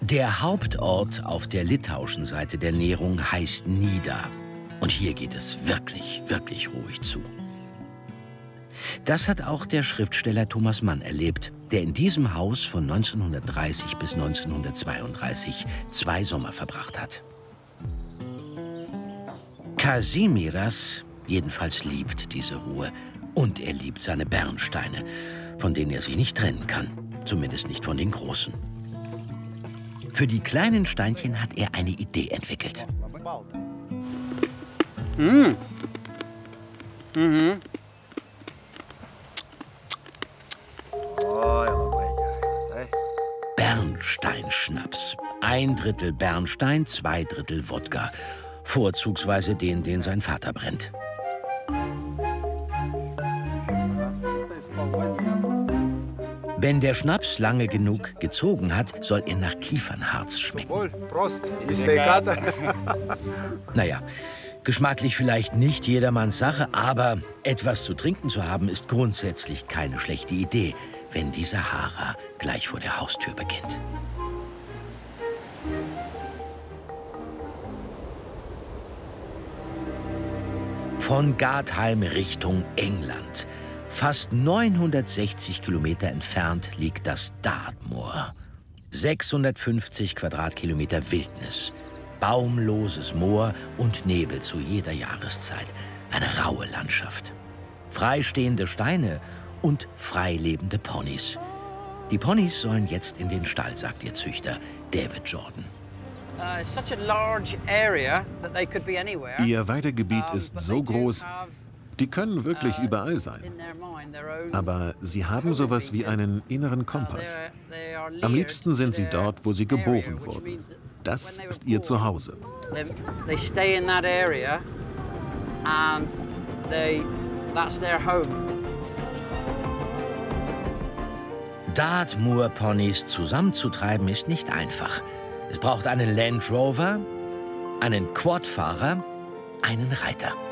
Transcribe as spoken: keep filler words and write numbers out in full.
Der Hauptort auf der litauischen Seite der Nehrung heißt Nida. Und hier geht es wirklich, wirklich ruhig zu. Das hat auch der Schriftsteller Thomas Mann erlebt, der in diesem Haus von neunzehnhundertdreißig bis neunzehnhundertzweiunddreißig zwei Sommer verbracht hat. Kazimieras jedenfalls liebt diese Ruhe. Und er liebt seine Bernsteine, von denen er sich nicht trennen kann. Zumindest nicht von den großen. Für die kleinen Steinchen hat er eine Idee entwickelt. Mm. Mhm. Bernsteinschnaps. Ein Drittel Bernstein, zwei Drittel Wodka. Vorzugsweise den, den sein Vater brennt. Wenn der Schnaps lange genug gezogen hat, soll er nach Kiefernharz schmecken. Prost. Naja, geschmacklich vielleicht nicht jedermanns Sache, aber etwas zu trinken zu haben, ist grundsätzlich keine schlechte Idee, wenn die Sahara gleich vor der Haustür beginnt. Von Gartheim Richtung England. Fast neunhundertsechzig Kilometer entfernt liegt das Dartmoor. sechshundertfünfzig Quadratkilometer Wildnis. Baumloses Moor und Nebel zu jeder Jahreszeit. Eine raue Landschaft. Freistehende Steine und freilebende Ponys. Die Ponys sollen jetzt in den Stall, sagt ihr Züchter, David Jordan. Ihr Weidegebiet ist so groß, die können wirklich überall sein. Aber sie haben sowas wie einen inneren Kompass. Am liebsten sind sie dort, wo sie geboren wurden. Das ist ihr Zuhause. Dartmoor-Ponys zusammenzutreiben ist nicht einfach. Es braucht einen Land Rover, einen Quadfahrer, einen Reiter.